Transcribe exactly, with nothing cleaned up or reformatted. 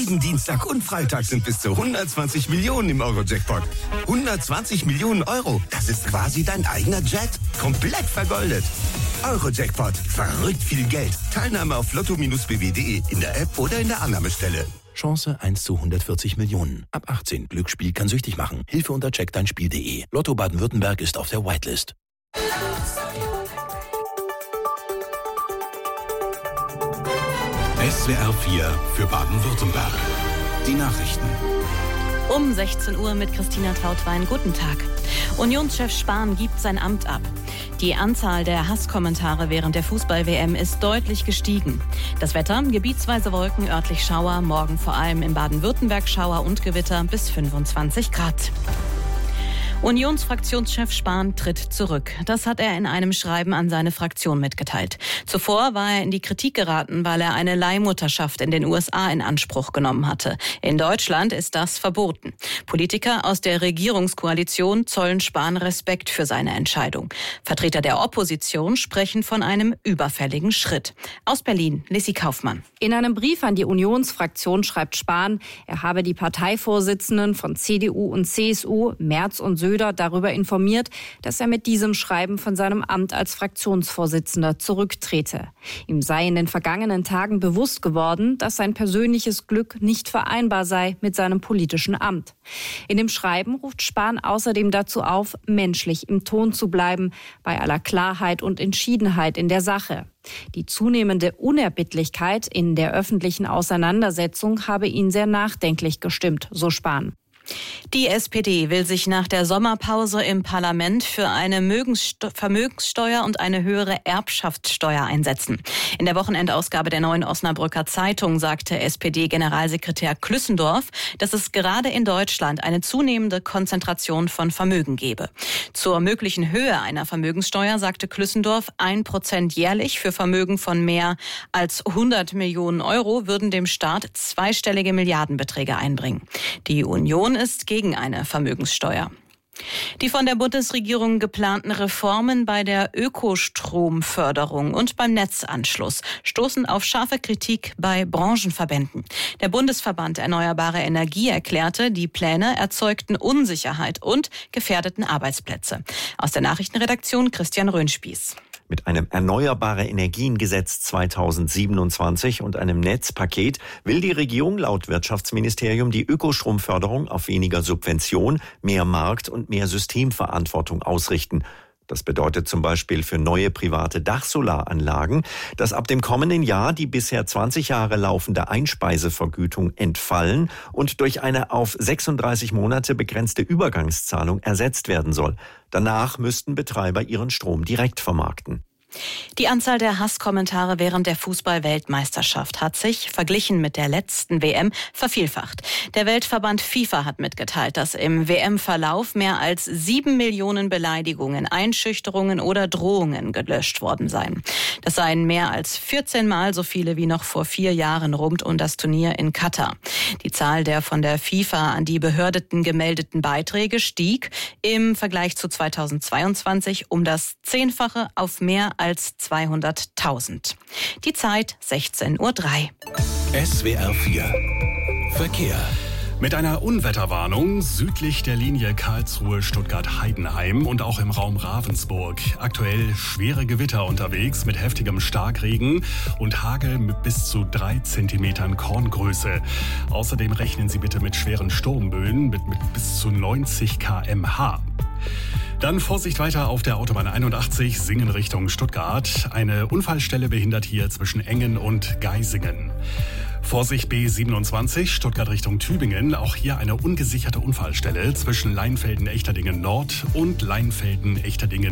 heutigen Dienstag und Freitag sind bis zu hundertzwanzig Millionen im Euro-Jackpot. hundertzwanzig Millionen Euro, das ist quasi dein eigener Jet. Komplett vergoldet. Euro-Jackpot, verrückt viel Geld. Teilnahme auf lotto Bindestrich b w punkt de in der App oder in der Annahmestelle. Chance eins zu hundertvierzig Millionen. Ab achtzehn. Glücksspiel kann süchtig machen. Hilfe unter check dein Spiel punkt de. Lotto Baden-Württemberg ist auf der Whitelist. S W R vier für Baden-Württemberg. Die Nachrichten. Um sechzehn Uhr mit Christina Trautwein. Guten Tag. Unionschef Spahn gibt sein Amt ab. Die Anzahl der Hasskommentare während der Fußball-W M ist deutlich gestiegen. Das Wetter, gebietsweise Wolken, örtlich Schauer, morgen vor allem in Baden-Württemberg Schauer und Gewitter bis fünfundzwanzig Grad. Unionsfraktionschef Spahn tritt zurück. Das hat er in einem Schreiben an seine Fraktion mitgeteilt. Zuvor war er in die Kritik geraten, weil er eine Leihmutterschaft in den U S A in Anspruch genommen hatte. In Deutschland ist das verboten. Politiker aus der Regierungskoalition zollen Spahn Respekt für seine Entscheidung. Vertreter der Opposition sprechen von einem überfälligen Schritt. Aus Berlin, Lissi Kaufmann. In einem Brief an die Unionsfraktion schreibt Spahn, er habe die Parteivorsitzenden von C D U und C S U, Merz und Söder, darüber informiert, dass er mit diesem Schreiben von seinem Amt als Fraktionsvorsitzender zurücktrete. Ihm sei in den vergangenen Tagen bewusst geworden, dass sein persönliches Glück nicht vereinbar sei mit seinem politischen Amt. In dem Schreiben ruft Spahn außerdem dazu auf, menschlich im Ton zu bleiben, bei aller Klarheit und Entschiedenheit in der Sache. Die zunehmende Unerbittlichkeit in der öffentlichen Auseinandersetzung habe ihn sehr nachdenklich gestimmt, so Spahn. Die S P D will sich nach der Sommerpause im Parlament für eine Vermögenssteuer und eine höhere Erbschaftssteuer einsetzen. In der Wochenendausgabe der Neuen Osnabrücker Zeitung sagte S P D-Generalsekretär Klüssendorf, dass es gerade in Deutschland eine zunehmende Konzentration von Vermögen gebe. Zur möglichen Höhe einer Vermögenssteuer sagte Klüssendorf, ein Prozent jährlich für Vermögen von mehr als hundert Millionen Euro würden dem Staat zweistellige Milliardenbeträge einbringen. Die Union ist gegen eine Vermögenssteuer. Die von der Bundesregierung geplanten Reformen bei der Ökostromförderung und beim Netzanschluss stoßen auf scharfe Kritik bei Branchenverbänden. Der Bundesverband Erneuerbare Energie erklärte, die Pläne erzeugten Unsicherheit und gefährdeten Arbeitsplätze. Aus der Nachrichtenredaktion Christian Röhnspieß. Mit einem Erneuerbare-Energien-Gesetz zweitausendsiebenundzwanzig und einem Netzpaket will die Regierung laut Wirtschaftsministerium die Ökostromförderung auf weniger Subvention, mehr Markt und mehr Systemverantwortung ausrichten. Das bedeutet zum Beispiel für neue private Dachsolaranlagen, dass ab dem kommenden Jahr die bisher zwanzig Jahre laufende Einspeisevergütung entfallen und durch eine auf sechsunddreißig Monate begrenzte Übergangszahlung ersetzt werden soll. Danach müssten Betreiber ihren Strom direkt vermarkten. Die Anzahl der Hasskommentare während der Fußball-Weltmeisterschaft hat sich, verglichen mit der letzten W M, vervielfacht. Der Weltverband FIFA hat mitgeteilt, dass im W M-Verlauf mehr als sieben Millionen Beleidigungen, Einschüchterungen oder Drohungen gelöscht worden seien. Das seien mehr als vierzehn Mal so viele wie noch vor vier Jahren rund um das Turnier in Katar. Die Zahl der von der FIFA an die Behörden gemeldeten Beiträge stieg im Vergleich zu zweitausendzweiundzwanzig um das Zehnfache auf mehr als zweihunderttausend. Die Zeit sechzehn Uhr drei. S W R vier Verkehr. Mit einer Unwetterwarnung südlich der Linie Karlsruhe-Stuttgart-Heidenheim und auch im Raum Ravensburg. Aktuell schwere Gewitter unterwegs mit heftigem Starkregen und Hagel mit bis zu drei Zentimetern Korngröße. Außerdem rechnen Sie bitte mit schweren Sturmböen mit, mit bis zu neunzig Kilometer pro Stunde. Dann Vorsicht weiter auf der Autobahn einundachtzig, Singen Richtung Stuttgart. Eine Unfallstelle behindert hier zwischen Engen und Geisingen. Vorsicht B siebenundzwanzig, Stuttgart Richtung Tübingen. Auch hier eine ungesicherte Unfallstelle zwischen Leinfelden-Echterdingen Nord und Leinfelden-Echterdingen